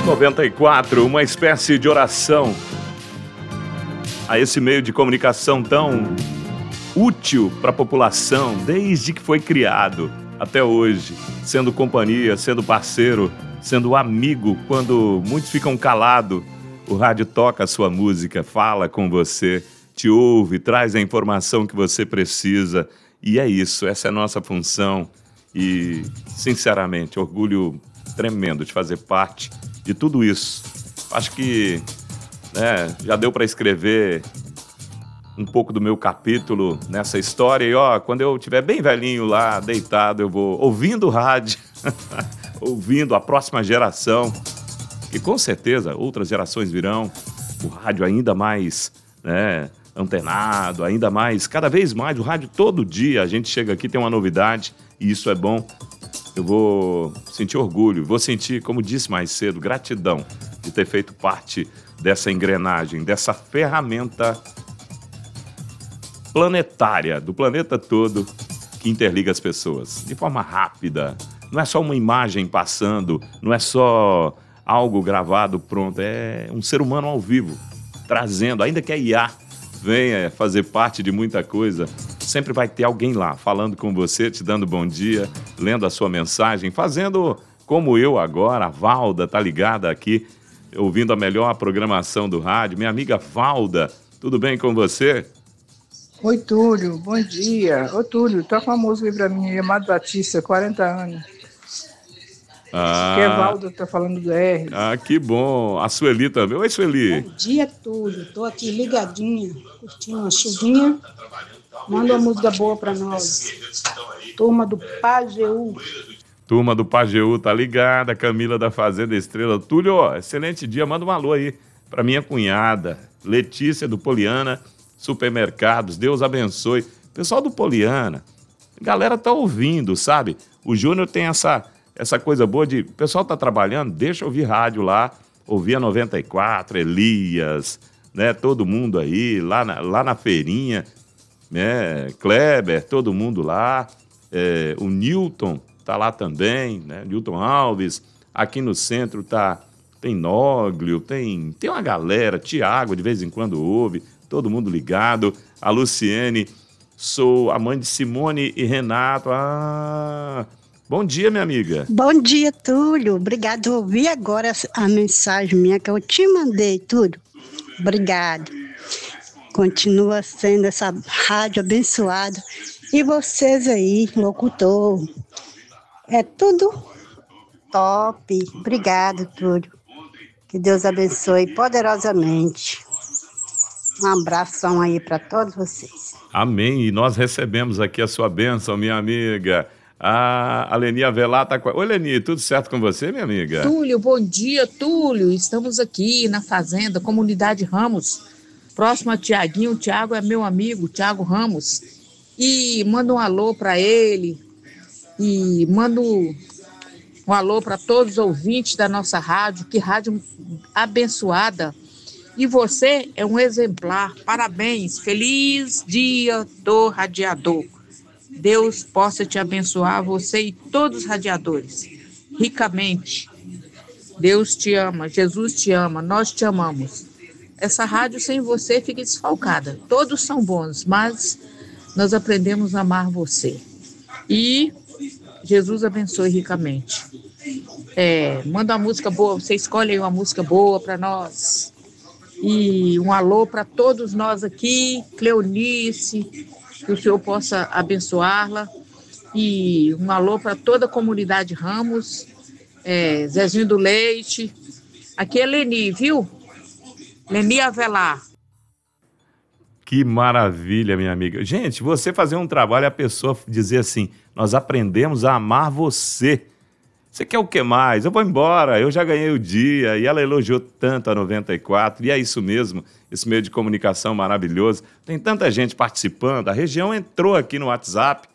94, uma espécie de oração a esse meio de comunicação tão útil para a população desde que foi criado até hoje, sendo companhia, sendo parceiro, sendo amigo. Quando muitos ficam calados, o rádio toca a sua música, fala com você, te ouve, traz a informação que você precisa. E é isso, essa é a nossa função. E, sinceramente, orgulho tremendo de fazer parte de tudo isso. Acho que já deu para escrever um pouco do meu capítulo nessa história. E, quando eu estiver bem velhinho lá, deitado, eu vou ouvindo o rádio, ouvindo a próxima geração. E, com certeza, outras gerações virão. O rádio ainda mais, antenado, ainda mais, cada vez mais. O rádio, todo dia, a gente chega aqui, tem uma novidade. E isso é bom. Eu vou sentir orgulho, vou sentir, como disse mais cedo, gratidão de ter feito parte dessa engrenagem, dessa ferramenta planetária, do planeta todo, que interliga as pessoas de forma rápida. Não é só uma imagem passando, não é só algo gravado, pronto. É um ser humano ao vivo, trazendo, ainda que a IA venha fazer parte de muita coisa, sempre vai ter alguém lá falando com você, te dando bom dia, lendo a sua mensagem, fazendo como eu agora. A Valda tá ligada aqui, ouvindo a melhor programação do rádio. Minha amiga Valda, tudo bem com você? Oi, Túlio, bom dia. Ô, Túlio, toca uma música aí pra mim, Amado Batista, 40 anos. Que é Valda, tá falando do R. Ah, que bom. A Sueli também. Oi, Sueli. Bom dia, Túlio. Tô aqui ligadinha, curtindo uma chuvinha. Manda uma música boa pra nós. Turma do Pajeú. Turma do Pajeú, tá ligada. Camila da Fazenda Estrela. Túlio, excelente dia. Manda um alô aí pra minha cunhada, Letícia do Poliana Supermercados. Deus abençoe. Pessoal do Poliana, a galera tá ouvindo, sabe? O Júnior tem essa coisa boa de... O pessoal tá trabalhando, deixa eu ouvir rádio lá. Ouvir a 94, Elias, todo mundo aí, lá na feirinha. Kleber, todo mundo lá, o Newton tá lá também, Newton Alves, aqui no centro tem Nóglio, tem uma galera, Tiago de vez em quando ouve, todo mundo ligado, a Luciene, sou a mãe de Simone e Renato. Bom dia, minha amiga. Bom dia, Túlio, obrigado, eu ouvi agora a mensagem minha que eu te mandei, Túlio, obrigado. Continua sendo essa rádio abençoada. E vocês aí, locutor, é tudo top. Obrigado, Túlio. Que Deus abençoe poderosamente. Um abração aí para todos vocês. Amém. E nós recebemos aqui a sua bênção, minha amiga. A Leni Avelar tá com... Oi, Leni, tudo certo com você, minha amiga? Túlio, bom dia, Túlio. Estamos aqui na Fazenda, Comunidade Ramos. Próximo a Tiaguinho, o Tiago é meu amigo, Tiago Ramos. E manda um alô para ele. E manda um alô para todos os ouvintes da nossa rádio. Que rádio abençoada. E você é um exemplar. Parabéns. Feliz dia do radiador. Deus possa te abençoar, você e todos os radiadores. Ricamente. Deus te ama, Jesus te ama, nós te amamos. Essa rádio sem você fica desfalcada. Todos são bons, mas nós aprendemos a amar você. E Jesus abençoe ricamente. Manda uma música boa, você escolhe aí uma música boa para nós. E um alô para todos nós aqui, Cleonice, que o Senhor possa abençoá-la. E um alô para toda a comunidade Ramos, Zezinho do Leite. Aqui é Leni, viu? Leni Avelar. Que maravilha, minha amiga. Gente, você fazer um trabalho, a pessoa dizer assim, nós aprendemos a amar você. Você quer o que mais? Eu vou embora, eu já ganhei o dia. E ela elogiou tanto a 94, e é isso mesmo, esse meio de comunicação maravilhoso. Tem tanta gente participando, a região entrou aqui no WhatsApp,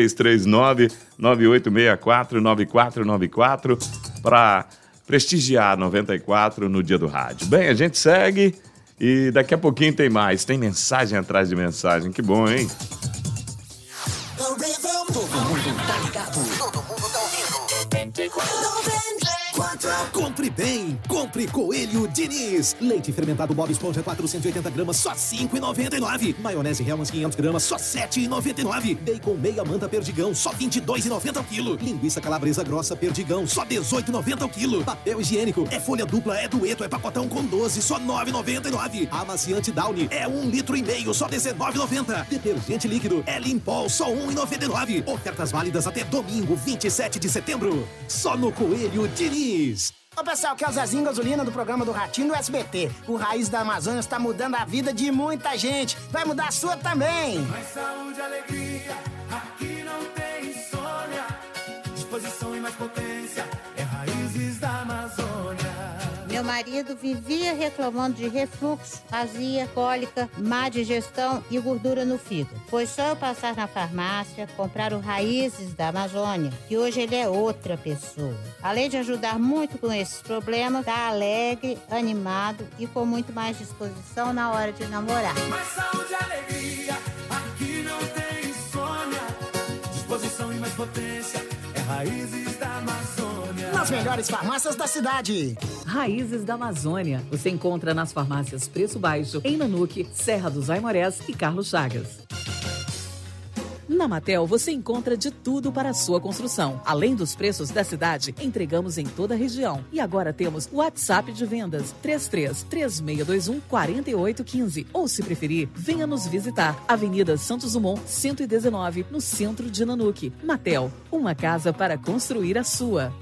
339-9864-9494, para prestigiar a 94 no Dia do Rádio. Bem, a gente segue e daqui a pouquinho tem mais. Tem mensagem atrás de mensagem. Que bom, hein? Todo mundo tá ligado. Todo mundo tá ouvindo. 94. Compre bem, compre Coelho Diniz. Leite fermentado Bob Esponja 480 gramas, só R$ 5,99. Maionese Hellmann's 500 gramas, só R$ 7,99. Bacon meia manta Perdigão, só R$ 22,90 ao quilo. Linguiça calabresa grossa Perdigão, só R$ 18,90 ao quilo. Papel higiênico, é folha dupla, é dueto, é pacotão com 12, só R$ 9,99. Amaciante Downy, é 1,5 litros, só R$ 19,90. Detergente líquido, é Limpol, só R$ 1,99. Ofertas válidas até domingo, 27 de setembro. Só no Coelho Diniz. Ô pessoal, que é o Zezinho Gasolina do programa do Ratinho do SBT. O Raiz da Amazônia está mudando a vida de muita gente. Vai mudar a sua também. Mais saúde e alegria, aqui não tem insônia. Disposição e mais potência, é Raízes da Amazônia. Meu marido vivia reclamando de refluxo, azia, cólica, má digestão e gordura no fígado. Foi só eu passar na farmácia, comprar o Raízes da Amazônia, que hoje ele é outra pessoa. Além de ajudar muito com esses problemas, tá alegre, animado e com muito mais disposição na hora de namorar. Mais saúde e alegria, aqui não tem insônia. Disposição e mais potência, é Raízes da Amazônia. Nas melhores farmácias da cidade. Raízes da Amazônia. Você encontra nas farmácias Preço Baixo, em Nanuque, Serra dos Aimorés e Carlos Chagas. Na Matel, você encontra de tudo para a sua construção. Além dos preços da cidade, entregamos em toda a região. E agora temos o WhatsApp de vendas 33-3621-4815. Ou, se preferir, venha nos visitar. Avenida Santos Dumont, 119, no centro de Nanuque. Matel, uma casa para construir a sua.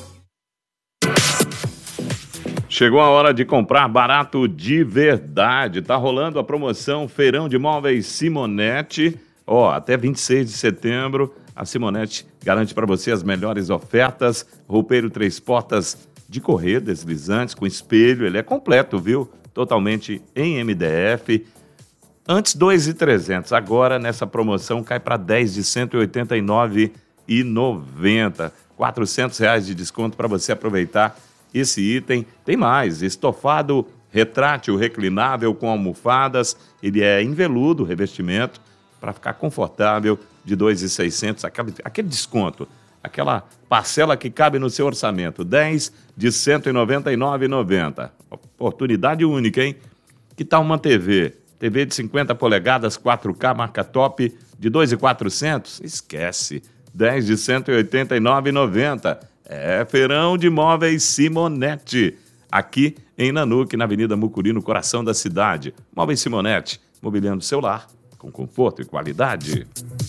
Chegou a hora de comprar barato de verdade. Tá rolando a promoção Feirão de Móveis Simonetti. Até 26 de setembro, a Simonetti garante para você as melhores ofertas. Roupeiro 3 portas de correr, deslizantes, com espelho. Ele é completo, viu? Totalmente em MDF. Antes, 2.300. Agora, nessa promoção, cai para 10 de R$ 189,90. R$ 400 de desconto para você aproveitar esse item. Tem mais, estofado retrátil reclinável com almofadas. Ele é em veludo, revestimento, para ficar confortável, de R$ 2.600, aquele desconto, aquela parcela que cabe no seu orçamento, 10 de R$ 199,90. Oportunidade única, hein? Que tal uma TV de 50 polegadas, 4K, marca top, de R$ 2.400? Esquece, 10 de R$ 189,90. É Feirão de Móveis Simonetti, aqui em Nanuque, na Avenida Mucuri, no coração da cidade. Móveis Simonetti, mobiliando seu lar com conforto e qualidade.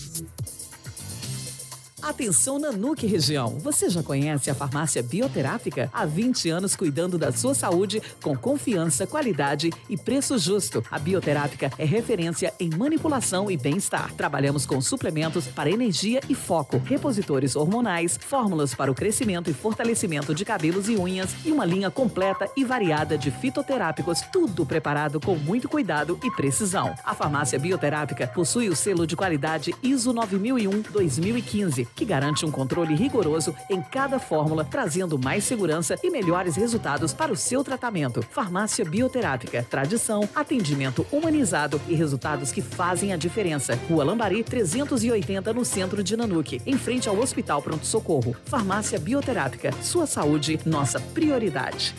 Atenção Nanuque região, você já conhece a farmácia Bioterápica? Há 20 anos cuidando da sua saúde com confiança, qualidade e preço justo. A Bioterápica é referência em manipulação e bem-estar. Trabalhamos com suplementos para energia e foco, repositores hormonais, fórmulas para o crescimento e fortalecimento de cabelos e unhas e uma linha completa e variada de fitoterápicos, tudo preparado com muito cuidado e precisão. A farmácia Bioterápica possui o selo de qualidade ISO 9001-2015, que garante um controle rigoroso em cada fórmula, trazendo mais segurança e melhores resultados para o seu tratamento. Farmácia Bioterápica, tradição, atendimento humanizado e resultados que fazem a diferença. Rua Lambari, 380, no centro de Nanuque, em frente ao Hospital Pronto Socorro. Farmácia Bioterápica, sua saúde, nossa prioridade.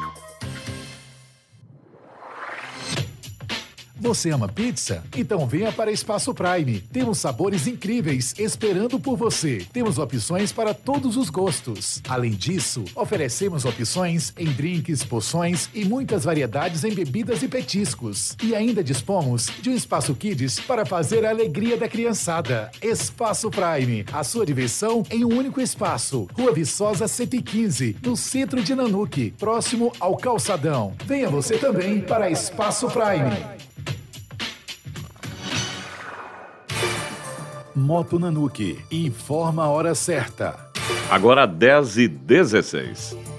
Você ama pizza? Então venha para Espaço Prime. Temos sabores incríveis esperando por você. Temos opções para todos os gostos. Além disso, oferecemos opções em drinks, poções e muitas variedades em bebidas e petiscos. E ainda dispomos de um Espaço Kids para fazer a alegria da criançada. Espaço Prime, a sua diversão em um único espaço. Rua Viçosa 115, no centro de Nanuque, próximo ao Calçadão. Venha você também para Espaço Prime. Moto Nanuque, informa a hora certa. Agora 10h16.